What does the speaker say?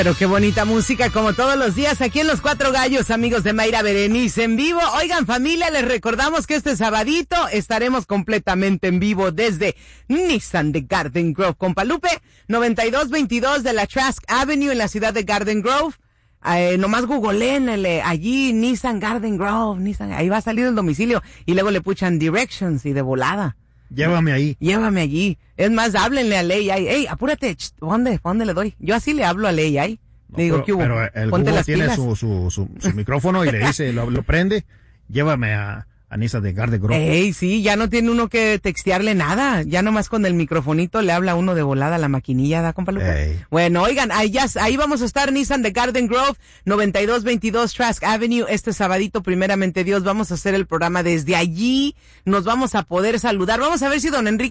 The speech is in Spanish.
Pero qué bonita música, como todos los días, aquí en Los Cuatro Gallos, amigos de Mayra Berenice en vivo. Oigan, familia, les recordamos que este sabadito estaremos completamente en vivo desde Nissan de Garden Grove, Compalupe, 9222 de la Trask Avenue en la ciudad de Garden Grove. Nomás googleen allí, Nissan Garden Grove, Nissan, ahí va a salir el domicilio y luego le puchan directions y de volada. Llévame ahí. Llévame allí. Es más, háblenle a Ley ahí. Ey, apúrate. ¿Dónde le doy? Yo así le hablo a Ley ahí. Le digo, ¿qué hubo? Pero el Ponte Google las tiene pilas. su micrófono y le dice, lo prende, llévame a Nissan de Garden Grove. Ey, sí, ya no tiene uno que textearle nada. Ya nomás con el microfonito le habla uno de volada a la maquinilla, ¿da, compa Lupe? Ey. Bueno, oigan, ahí vamos a estar, Nissan de Garden Grove, 9222 Trask Avenue, este sabadito, primeramente Dios, vamos a hacer el programa desde allí, nos vamos a poder saludar. Vamos a ver si don Enrique